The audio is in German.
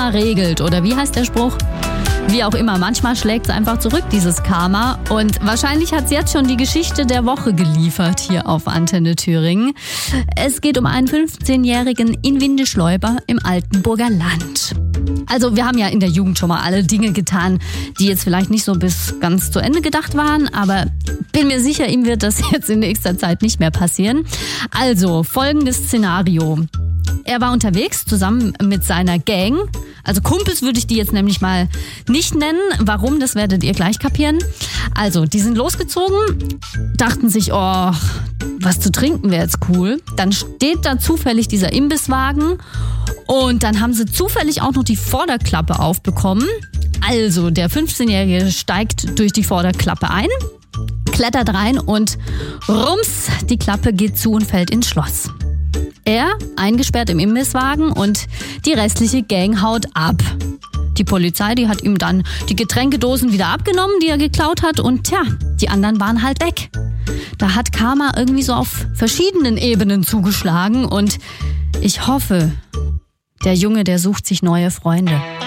Karma regelt. Oder wie heißt der Spruch? Wie auch immer, manchmal schlägt es einfach zurück, dieses Karma. Und wahrscheinlich hat es jetzt schon die Geschichte der Woche geliefert hier auf Antenne Thüringen. Es geht um einen 15-Jährigen in Windischleuber im Altenburger Land. Also wir haben ja in der Jugend schon mal alle Dinge getan, die jetzt vielleicht nicht so bis ganz zu Ende gedacht waren, aber bin mir sicher, ihm wird das jetzt in nächster Zeit nicht mehr passieren. Also folgendes Szenario. Er war unterwegs zusammen mit seiner Gang. Also Kumpels würde ich die jetzt nämlich mal nicht nennen. Warum, das werdet ihr gleich kapieren. Also, die sind losgezogen, dachten sich, oh, was zu trinken wäre jetzt cool. Dann steht da zufällig dieser Imbisswagen und dann haben sie zufällig auch noch die Vorderklappe aufbekommen. Also, der 15-Jährige steigt durch die Vorderklappe ein, klettert rein und rums, die Klappe geht zu und fällt ins Schloss. Er eingesperrt im Imbisswagen und die restliche Gang haut ab. Die Polizei, die hat ihm dann die Getränkedosen wieder abgenommen, die er geklaut hat und tja, die anderen waren halt weg. Da hat Karma irgendwie so auf verschiedenen Ebenen zugeschlagen und ich hoffe, der Junge, der sucht sich neue Freunde.